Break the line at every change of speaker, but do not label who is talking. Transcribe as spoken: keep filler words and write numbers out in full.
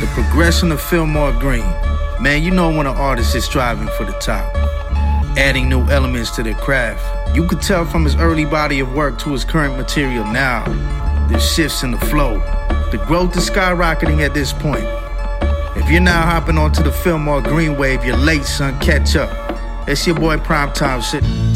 progression of Fillmore Green. Man, you know when an artist is striving for the top, adding new elements to their craft. You could tell from his early body of work to his current material now. There's shifts in the flow. The growth is skyrocketing at this point. If you're now hopping onto the Fillmore Green wave, you're late, son. Catch up. It's your boy Primetime Shit.